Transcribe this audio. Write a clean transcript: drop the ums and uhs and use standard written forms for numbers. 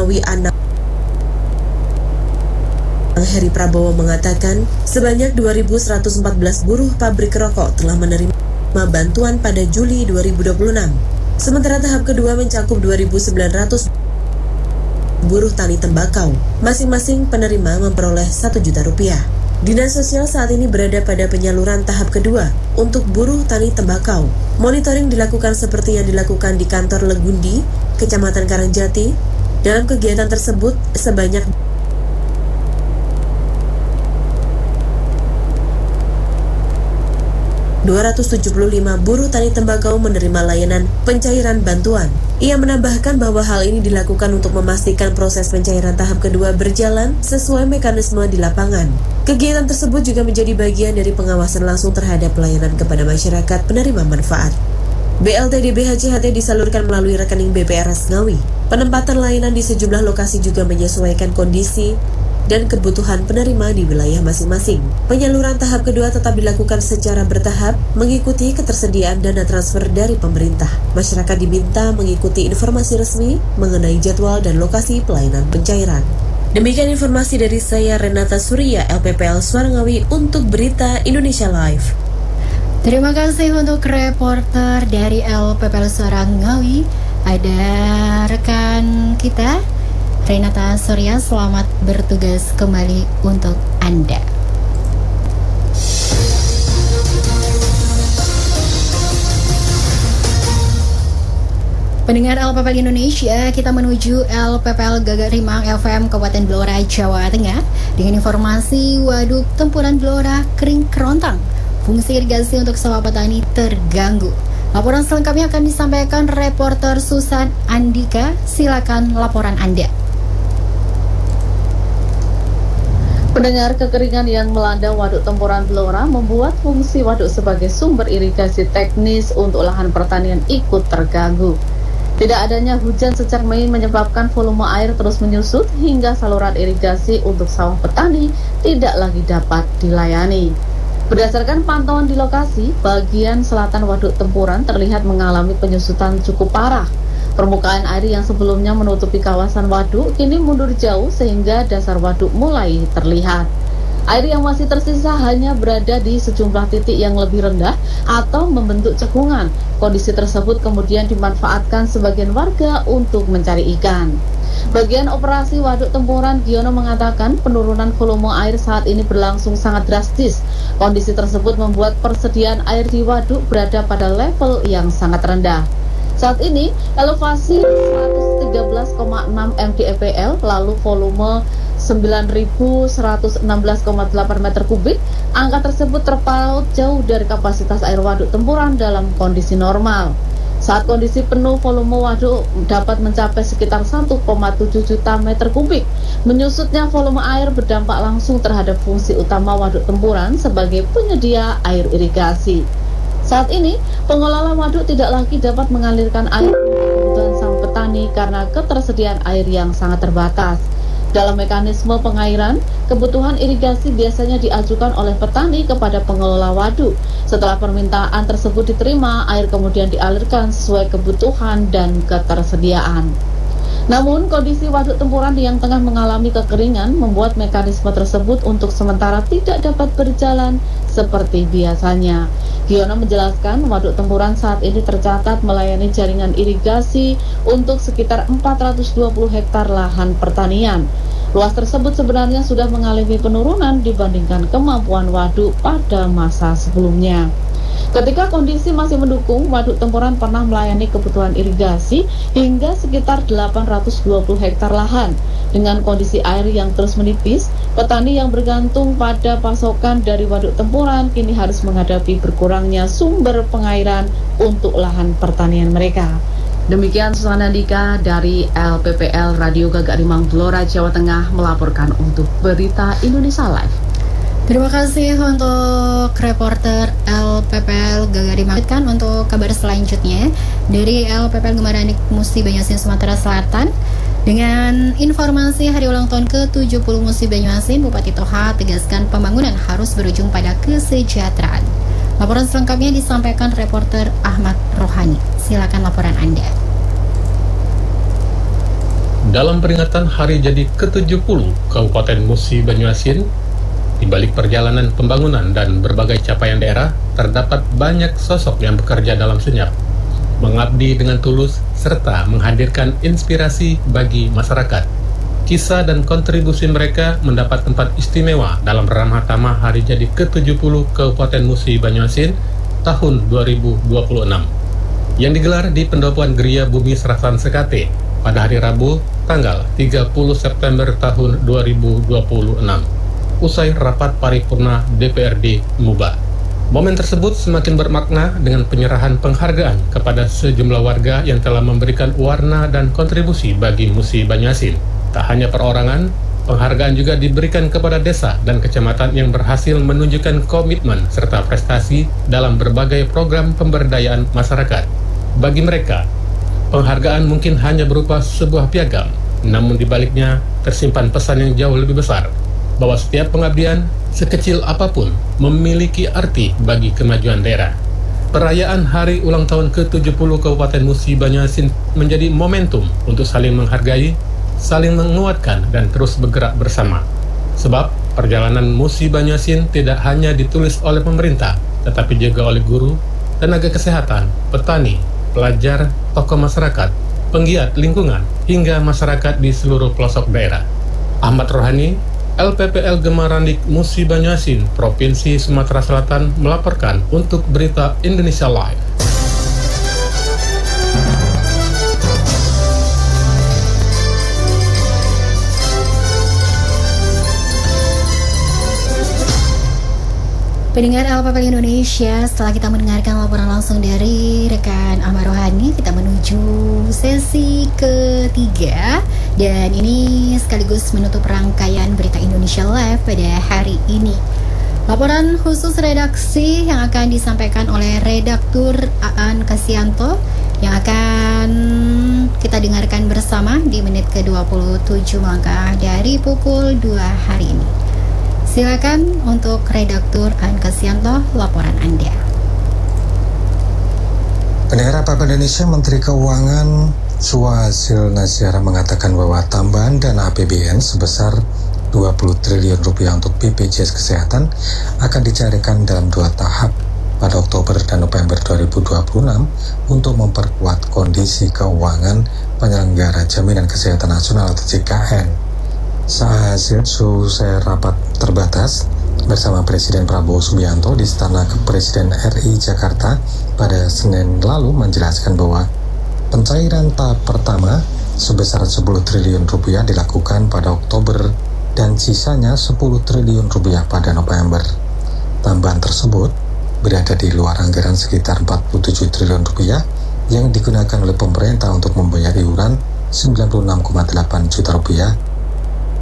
Ngawi Anang Heri Prabowo mengatakan sebanyak 2.114 buruh pabrik rokok telah menerima bantuan pada Juli 2026. Sementara tahap kedua mencakup 2.900 buruh tani tembakau. Masing-masing penerima memperoleh 1 juta rupiah. Dinas Sosial saat ini berada pada penyaluran tahap kedua untuk buruh tani tembakau. Monitoring dilakukan seperti yang dilakukan di kantor Legundi, Kecamatan Karangjati. Dalam kegiatan tersebut, sebanyak 275 buruh tani tembakau menerima layanan pencairan bantuan. Ia menambahkan bahwa hal ini dilakukan untuk memastikan proses pencairan tahap kedua berjalan sesuai mekanisme di lapangan. Kegiatan tersebut juga menjadi bagian dari pengawasan langsung terhadap pelayanan kepada masyarakat penerima manfaat. BLT DBHCHT disalurkan melalui rekening BPRS Ngawi. Penempatan layanan di sejumlah lokasi juga menyesuaikan kondisi dan kebutuhan penerima di wilayah masing-masing. Penyaluran tahap kedua tetap dilakukan secara bertahap, mengikuti ketersediaan dana transfer dari pemerintah. Masyarakat diminta mengikuti informasi resmi mengenai jadwal dan lokasi pelayanan pencairan. Demikian informasi dari saya, Renata Surya, LPPL Suara Ngawi untuk Berita Indonesia Live. Terima kasih untuk reporter dari LPPL Suara Ngawi. Ada rekan kita Renata Surya, selamat bertugas kembali untuk Anda. Pendengar LPPL Indonesia, kita menuju LPPL Gagak Rimang FM Kabupaten Blora, Jawa Tengah dengan informasi waduk Tempuran Blora kering kerontang. Fungsi irigasi untuk sawah petani terganggu. Laporan selengkapnya akan disampaikan reporter Susan Andika. Silakan laporan Anda. Pendengar, kekeringan yang melanda Waduk Tempuran Blora membuat fungsi waduk sebagai sumber irigasi teknis untuk lahan pertanian ikut terganggu. Tidak adanya hujan sejak Mei menyebabkan volume air terus menyusut hingga saluran irigasi untuk sawah petani tidak lagi dapat dilayani. Berdasarkan pantauan di lokasi, bagian selatan Waduk Tempuran terlihat mengalami penyusutan cukup parah. Permukaan air yang sebelumnya menutupi kawasan waduk kini mundur jauh sehingga dasar waduk mulai terlihat. Air yang masih tersisa hanya berada di sejumlah titik yang lebih rendah atau membentuk cekungan. Kondisi tersebut kemudian dimanfaatkan sebagian warga untuk mencari ikan. Bagian operasi Waduk Tempuran, Giono mengatakan penurunan volume air saat ini berlangsung sangat drastis. Kondisi tersebut membuat persediaan air di waduk berada pada level yang sangat rendah. Saat ini, elevasi 113,6 mdpl, lalu volume 9.116,8 meter kubik. Angka tersebut terpaut jauh dari kapasitas air waduk Tempuran dalam kondisi normal. Saat kondisi penuh, volume waduk dapat mencapai sekitar 1,7 juta meter kubik. Menyusutnya volume air berdampak langsung terhadap fungsi utama Waduk Tempuran sebagai penyedia air irigasi. Saat ini, pengelola waduk tidak lagi dapat mengalirkan air untuk kebutuhan sawah petani karena ketersediaan air yang sangat terbatas. Dalam mekanisme pengairan, kebutuhan irigasi biasanya diajukan oleh petani kepada pengelola waduk. Setelah permintaan tersebut diterima, air kemudian dialirkan sesuai kebutuhan dan ketersediaan. Namun, kondisi Waduk Tempuran yang tengah mengalami kekeringan membuat mekanisme tersebut untuk sementara tidak dapat berjalan seperti biasanya. Giono menjelaskan Waduk Tempuran saat ini tercatat melayani jaringan irigasi untuk sekitar 420 hektar lahan pertanian. Luas tersebut sebenarnya sudah mengalami penurunan dibandingkan kemampuan waduk pada masa sebelumnya. Ketika kondisi masih mendukung, Waduk Tempuran pernah melayani kebutuhan irigasi hingga sekitar 820 hektar lahan. Dengan kondisi air yang terus menipis, petani yang bergantung pada pasokan dari Waduk Tempuran kini harus menghadapi berkurangnya sumber pengairan untuk lahan pertanian mereka. Demikian Susana Dika dari LPPL Radio Gagak Rimang Blora, Jawa Tengah melaporkan untuk Berita Indonesia Live. Terima kasih untuk reporter LPPL Gagak Rimang. Untuk kabar selanjutnya dari LPPL Gemaranik Musi Banyuasin Sumatera Selatan dengan informasi hari ulang tahun ke-70 Musi Banyuasin, Bupati Toha tegaskan pembangunan harus berujung pada kesejahteraan. Laporan selengkapnya disampaikan reporter Ahmad Rohani. Silakan laporan Anda. Dalam peringatan hari jadi ke-70 Kabupaten Musi Banyuasin, di balik perjalanan pembangunan dan berbagai capaian daerah, terdapat banyak sosok yang bekerja dalam senyap, mengabdi dengan tulus, serta menghadirkan inspirasi bagi masyarakat. Kisah dan kontribusi mereka mendapat tempat istimewa dalam Ramah Tamah hari jadi ke-70 Kabupaten Musi Banyuasin tahun 2026 yang digelar di Pendopoan Geria Bumi Serasan Sekate pada hari Rabu tanggal 30 September tahun 2026 usai rapat paripurna DPRD Muba. Momen tersebut semakin bermakna dengan penyerahan penghargaan kepada sejumlah warga yang telah memberikan warna dan kontribusi bagi Musi Banyuasin. Tak hanya perorangan, penghargaan juga diberikan kepada desa dan kecamatan yang berhasil menunjukkan komitmen serta prestasi dalam berbagai program pemberdayaan masyarakat. Bagi mereka, penghargaan mungkin hanya berupa sebuah piagam, namun di baliknya tersimpan pesan yang jauh lebih besar, bahwa setiap pengabdian, sekecil apapun, memiliki arti bagi kemajuan daerah. Perayaan hari ulang tahun ke-70 Kabupaten Musi Banyuasin menjadi momentum untuk saling menghargai, saling menguatkan, dan terus bergerak bersama. Sebab perjalanan Musi Banyuasin tidak hanya ditulis oleh pemerintah, tetapi juga oleh guru, tenaga kesehatan, petani, pelajar, tokoh masyarakat, penggiat lingkungan, hingga masyarakat di seluruh pelosok daerah. Ahmad Rohani, LPPL Gemarandik Musi Banyuasin, Provinsi Sumatera Selatan melaporkan untuk Berita Indonesia Live. Pendengar LPPL Indonesia, setelah kita mendengarkan laporan langsung dari rekan Ahmad Rohani, kita menuju sesi ketiga, dan ini sekaligus menutup rangkaian Berita Indonesia Live pada hari ini. Laporan khusus redaksi yang akan disampaikan oleh Redaktur Aan Kasianto yang akan kita dengarkan bersama di menit ke-27 melangkah dari pukul 2 hari ini. Silakan untuk Redaktur Aan Kasianto, laporan Anda. Pendengar LPPL Indonesia, Menteri Keuangan Suhasil Nazara mengatakan bahwa tambahan dana APBN sebesar 20 triliun rupiah untuk BPJS Kesehatan akan dicarikan dalam 2 tahap pada Oktober dan November 2026 untuk memperkuat kondisi keuangan penyelenggara Jaminan Kesehatan Nasional atau JKN. Saat selesai rapat terbatas bersama Presiden Prabowo Subianto di Istana Kepresiden RI Jakarta pada Senin lalu menjelaskan bahwa pencairan tahap pertama sebesar 10 triliun rupiah dilakukan pada Oktober dan sisanya 10 triliun rupiah pada November. Tambahan tersebut berada di luar anggaran sekitar 47 triliun rupiah yang digunakan oleh pemerintah untuk membayar iuran 96,8 juta rupiah